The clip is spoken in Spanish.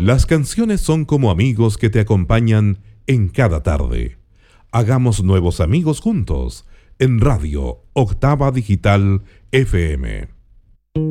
Las canciones son como amigos que te acompañan en cada tarde. Hagamos nuevos amigos juntos en Radio Octava Digital FM.